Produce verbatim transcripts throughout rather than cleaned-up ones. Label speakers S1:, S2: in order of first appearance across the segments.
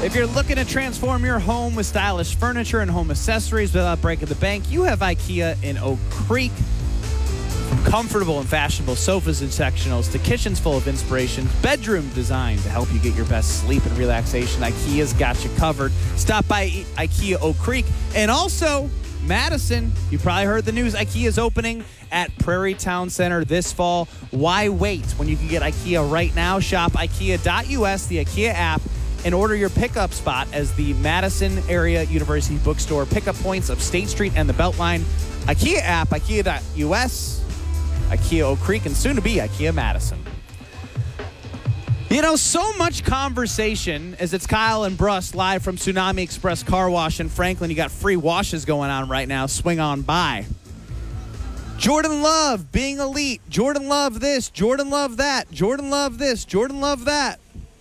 S1: If you're looking to transform your home with stylish furniture and home accessories without breaking the bank, you have IKEA in Oak Creek. From comfortable and fashionable sofas and sectionals to kitchens full of inspiration, bedroom designed to help you get your best sleep and relaxation, IKEA's got you covered. Stop by IKEA Oak Creek. And also, Madison, you probably heard the news, IKEA is opening at Prairie Town Center this fall. Why wait when you can get IKEA right now? Shop IKEA dot U S, the IKEA app, and order your pickup spot as the Madison Area University Bookstore pickup points of State Street and the Beltline. IKEA app, IKEA dot U S, IKEA Oak Creek, and soon to be IKEA Madison. You know, so much conversation as it's Kyle and Bruss live from Tsunami Express Car Wash in Franklin. You got free washes going on right now. Swing on by. Jordan Love being elite. Jordan Love this. Jordan Love that. Jordan Love this. Jordan Love that.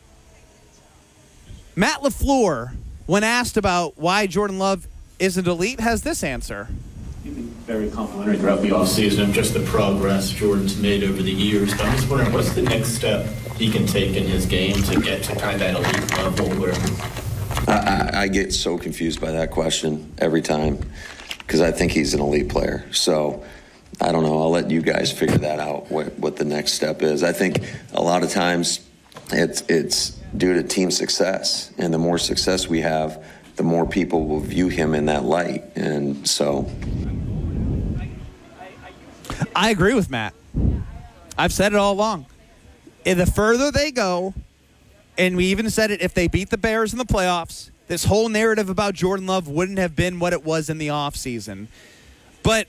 S1: Matt LaFleur, when asked about why Jordan Love isn't elite, has this answer.
S2: You've been very complimentary throughout the offseason of just the progress Jordan's made over the years. But I'm just wondering, what's the next step he can take in his game to get to kind of that elite level where...
S3: I, I, I get so confused by that question every time because I think he's an elite player. So I don't know. I'll let you guys figure that out, what, what the next step is. I think a lot of times it's it's... due to team success, and the more success we have, the more people will view him in that light. And so
S1: I agree with Matt. I've said it all along. And the further they go, and we even said it, if they beat the Bears in the playoffs, this whole narrative about Jordan Love wouldn't have been what it was in the offseason. But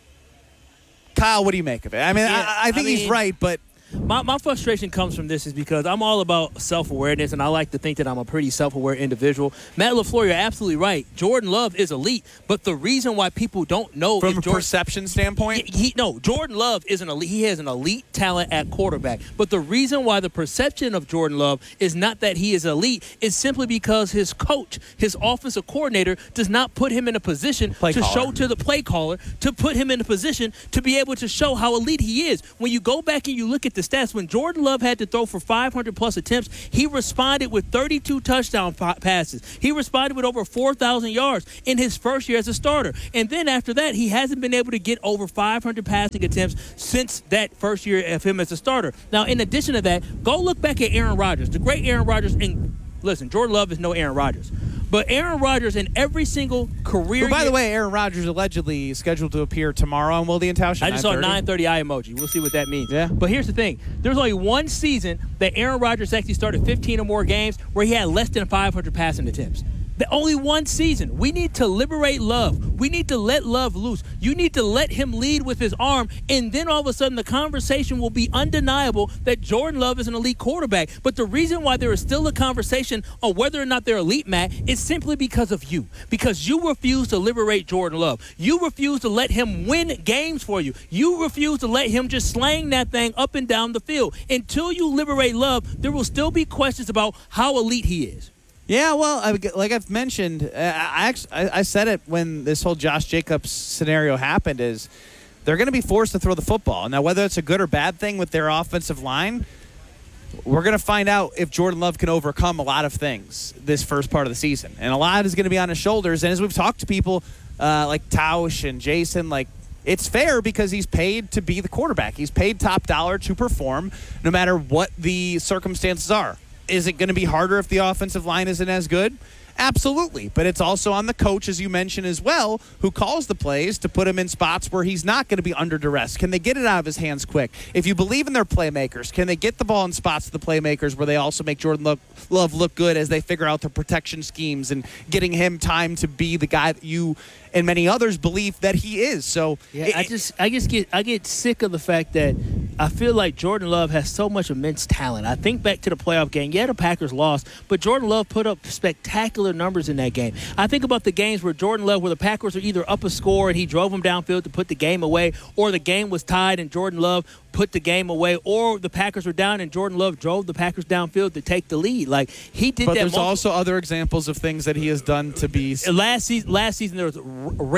S1: Kyle, what do you make of it? I mean, yeah, I, I think I mean, he's right, but
S4: My my frustration comes from this is because I'm all about self-awareness, and I like to think that I'm a pretty self-aware individual. Matt LaFleur, you're absolutely right. Jordan Love is elite, but the reason why people don't know
S1: from
S4: if
S1: a
S4: Jordan,
S1: perception standpoint,
S4: he, he no Jordan Love is an elite. He has an elite talent at quarterback, but the reason why the perception of Jordan Love is not that he is elite is simply because his coach, his offensive coordinator, does not put him in a position
S1: play
S4: to
S1: caller.
S4: show to the play caller to put him in a position to be able to show how elite he is. When you go back and you look at the stats, when Jordan Love had to throw for five hundred plus attempts, he responded with thirty-two touchdown p- passes. He responded with over four thousand yards in his first year as a starter. And then after that, he hasn't been able to get over five hundred passing attempts since that first year of him as a starter. Now, in addition to that, go look back at Aaron Rodgers, the great Aaron Rodgers. And listen, Jordan Love is no Aaron Rodgers. But Aaron Rodgers in every single career.
S1: Well, by
S4: year,
S1: the way, Aaron Rodgers allegedly scheduled to appear tomorrow on Wilde and Tausch.
S4: I just saw a nine thirty eye emoji. We'll see what that means.
S1: Yeah.
S4: But here's the thing. There's only one season that Aaron Rodgers actually started fifteen or more games where he had less than five hundred passing attempts. The only one season. We need to liberate Love. We need to let Love loose. You need to let him lead with his arm, and then all of a sudden the conversation will be undeniable that Jordan Love is an elite quarterback. But the reason why there is still a conversation on whether or not they're elite, Matt, is simply because of you. Because you refuse to liberate Jordan Love. You refuse to let him win games for you. You refuse to let him just slang that thing up and down the field. Until you liberate Love, there will still be questions about how elite he is.
S1: Yeah, well, I, like I've mentioned, I, actually, I, I said it when this whole Josh Jacobs scenario happened, is they're going to be forced to throw the football. Now, whether it's a good or bad thing with their offensive line, we're going to find out if Jordan Love can overcome a lot of things this first part of the season. And a lot is going to be on his shoulders. And as we've talked to people uh, like Tausch and Jason, like, it's fair because he's paid to be the quarterback. He's paid top dollar to perform no matter what the circumstances are. Is it going to be harder if the offensive line isn't as good? Absolutely. But it's also on the coach, as you mentioned as well, who calls the plays to put him in spots where he's not going to be under duress. Can they get it out of his hands quick? If you believe in their playmakers, can they get the ball in spots to the playmakers where they also make Jordan Love, Love look good as they figure out their protection schemes and getting him time to be the guy that you and many others believe that he is? So
S4: yeah,
S1: it,
S4: I just I just get I get sick of the fact that I feel like Jordan Love has so much immense talent. I think back to the playoff game. Yeah, the Packers lost, but Jordan Love put up spectacular numbers in that game. I think about the games where Jordan Love, where the Packers are either up a score and he drove them downfield to put the game away, or the game was tied and Jordan Love put the game away, or the Packers were down and Jordan Love drove the Packers downfield to take the lead. Like, he did
S1: but
S4: that.
S1: But there's
S4: multiple-
S1: also other examples of things that he has done to be
S4: last season. Last season there was r- rare.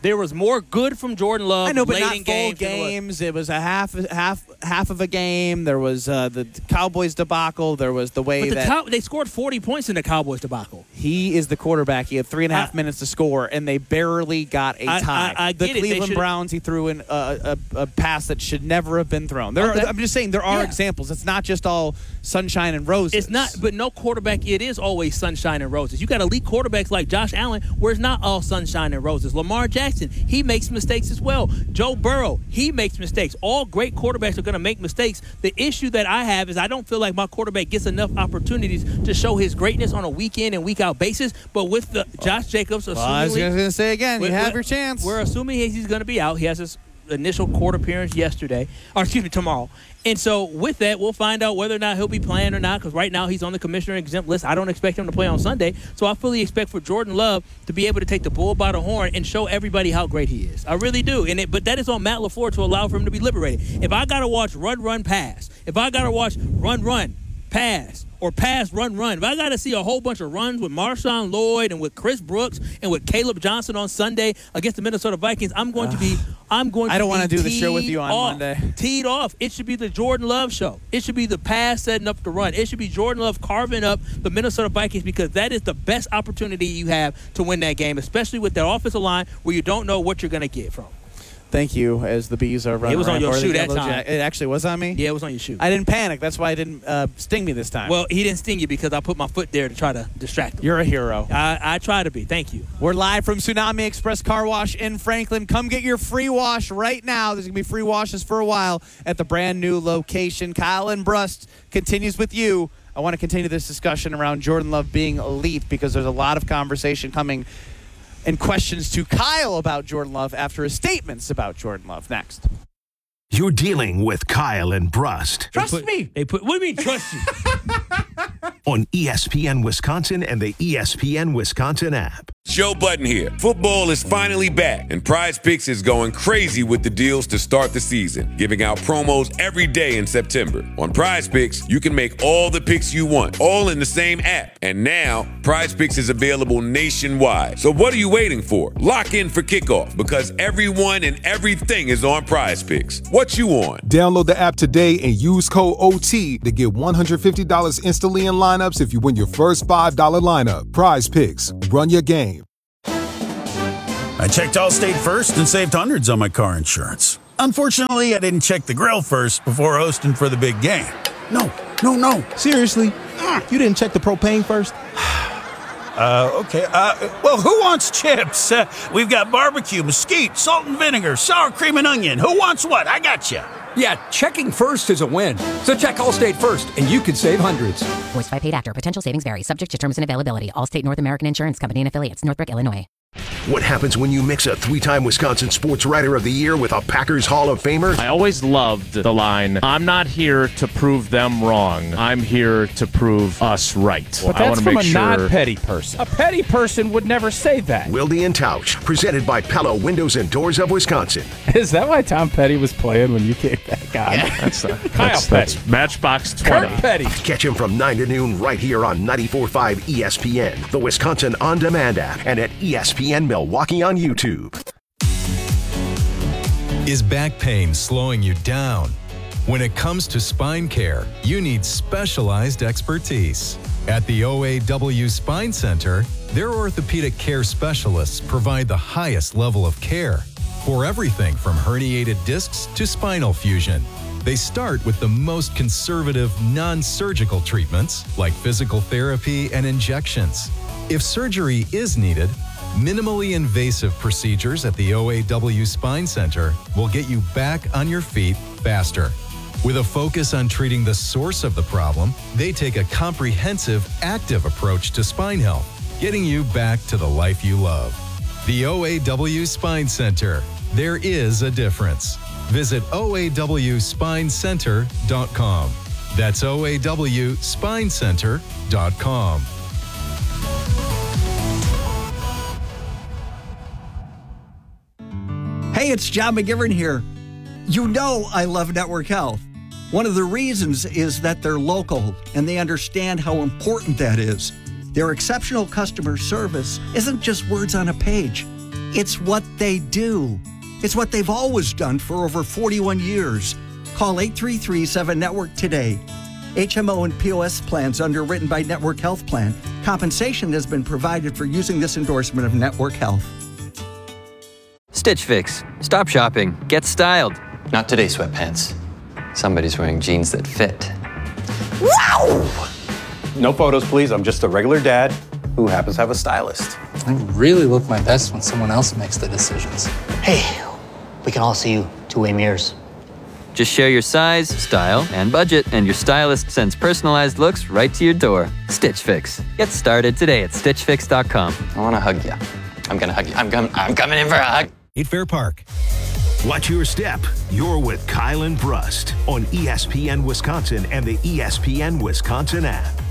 S4: There was more good from Jordan Love.
S1: I know, but
S4: late
S1: not
S4: in
S1: full
S4: games.
S1: games. It was a half, half, half of a game. There was uh, the Cowboys debacle. There was the way
S4: But the
S1: that
S4: Cow- they scored forty points in the Cowboys debacle.
S1: he is the quarterback. He had three and a half
S4: I-
S1: minutes to score, and they barely got a
S4: I-
S1: tie.
S4: I- I
S1: the
S4: get it. They
S1: Cleveland
S4: should've-
S1: Browns, he threw in a, a, a pass that should never have been thrown. There,
S4: Okay.
S1: are, I'm just saying there are
S4: Yeah.
S1: examples. It's not just all sunshine and roses.
S4: It's not, but no quarterback, it is always sunshine and roses. You got elite quarterbacks like Josh Allen, where it's not all sunshine and roses. Lamar Jackson, he makes mistakes as well. Joe Burrow, he makes mistakes. All great quarterbacks are going to make mistakes. The issue that I have is I don't feel like my quarterback gets enough opportunities to show his greatness on a week in and week out basis. But with the Josh Jacobs,
S1: Well, I was
S4: assumingly-
S1: going to say again, you
S4: we're-
S1: have
S4: we're-
S1: your chance.
S4: We're assuming he's going to be out. He has his initial court appearance yesterday, or excuse me, tomorrow. And so with that, we'll find out whether or not he'll be playing or not, because right now he's on the commissioner exempt list. I don't expect him to play on Sunday. So I fully expect for Jordan Love to be able to take the bull by the horn and show everybody how great he is. I really do. And it, but that is on Matt LaFleur to allow for him to be liberated. If I got to watch run, run, pass, if I got to watch run, run, pass, or pass, run, run. If I got to see a whole bunch of runs with Marshawn Lloyd and with Chris Brooks and with Caleb Johnson on Sunday against the Minnesota Vikings, I'm going to be I'm going
S1: I don't
S4: to
S1: want to
S4: be
S1: do the show with you on
S4: off,
S1: Monday.
S4: Teed off. It should be the Jordan Love show. It should be the pass setting up the run. It should be Jordan Love carving up the Minnesota Vikings, because that is the best opportunity you have to win that game, especially with their offensive line where you don't know what you're going to get from.
S1: Thank you, as the bees are running
S4: It was on
S1: around
S4: your
S1: for the
S4: shoe that
S1: yellow
S4: time.
S1: jack- It actually was on me?
S4: Yeah, it was on your shoe.
S1: I didn't panic. That's why it didn't uh, sting me this time.
S4: Well, he didn't sting you because I put my foot there to try to distract him.
S1: You're a hero.
S4: I, I try to be. Thank you.
S1: We're live from Tsunami Express Car Wash in Franklin. Come get your free wash right now. There's going to be free washes for a while at the brand new location. Kyle and Brust continues with you. I want to continue this discussion around Jordan Love being elite, because there's a lot of conversation coming and questions to Kyle about Jordan Love after his statements about Jordan Love. Next.
S5: You're dealing with Kyle and Brust
S1: Trust
S4: They put-
S1: me.
S4: They put. What do you mean trust you?
S5: on E S P N Wisconsin and the E S P N Wisconsin app.
S6: Joe Button here. Football is finally back, and Prize Picks is going crazy with the deals to start the season, giving out promos every day in September. On Prize Picks, you can make all the picks you want, all in the same app. And now, Prize Picks is available nationwide. So what are you waiting for? Lock in for kickoff, because everyone and everything is on Prize Picks. What you on?
S7: Download the app today and use code O T to get one hundred fifty dollars instantly in lineups if you win your first five dollars lineup. Prize Picks. Run your game.
S8: I checked Allstate first and saved hundreds on my car insurance. Unfortunately, I didn't check the grill first before hosting for the big game. No, no, no.
S9: Seriously? You didn't check the propane first?
S8: Uh, okay. Uh, well, who wants chips? Uh, we've got barbecue, mesquite, salt and vinegar, sour cream and onion. Who wants what? I got you.
S10: Yeah, checking first is a win. So check Allstate first, and you could save hundreds.
S11: Voiced by paid actor. Potential savings vary. Subject to terms and availability. Allstate North American Insurance Company and affiliates. Northbrook, Illinois.
S5: What happens when you mix a three-time Wisconsin Sports Writer of the Year with a Packers Hall of Famer?
S12: I always loved the line, I'm not here to prove them wrong. I'm here to prove us right.
S13: But
S12: I
S13: that's
S12: wanna
S13: from
S12: make
S13: a
S12: sure...
S13: non-petty person. A petty person would never say that.
S5: Wilde and Tausch, presented by Pella Windows and Doors of Wisconsin.
S13: Is that why Tom Petty was playing when you kicked that guy?
S12: Yeah, that's, uh,
S13: Kyle
S12: that's,
S13: Petty.
S12: that's Matchbox twenty.
S13: Kurt Petty.
S5: Catch him from nine to noon right here on ninety-four point five E S P N, the Wisconsin On Demand app, and at E S P N Milwaukee on YouTube.
S14: Is back pain slowing you down? When it comes to spine care, you need specialized expertise. At the O A W Spine Center, their orthopedic care specialists provide the highest level of care for everything from herniated discs to spinal fusion. They start with the most conservative, non-surgical treatments like physical therapy and injections. If surgery is needed, minimally invasive procedures at the O A W Spine Center will get you back on your feet faster. With a focus on treating the source of the problem, they take a comprehensive, active approach to spine health, getting you back to the life you love. The O A W Spine Center. There is a difference. Visit O A W spine center dot com. That's O A W spine center dot com.
S15: Hey, it's John McGivern here. You know I love Network Health. One of the reasons is that they're local and they understand how important that is. Their exceptional customer service isn't just words on a page. It's what they do. It's what they've always done for over forty-one years. Call eight three three, seven network today. H M O and P O S plans underwritten by Network Health Plan. Compensation has been provided for using this endorsement of Network Health.
S16: Stitch Fix. Stop shopping. Get styled. Not today, sweatpants. Somebody's wearing jeans that fit.
S17: Wow! No photos, please. I'm just a regular dad who happens to have a stylist.
S18: I really look my best when someone else makes the decisions. Hey, we can all see you two-way mirrors.
S16: Just share your size, style, and budget, and your stylist sends personalized looks right to your door. Stitch Fix. Get started today at stitch fix dot com. I want to hug you. I'm going to hug you. I'm, com- I'm coming in for a hug.
S5: At Fair Park. Watch your step. You're with Kyle and Brust on E S P N Wisconsin and the E S P N Wisconsin app.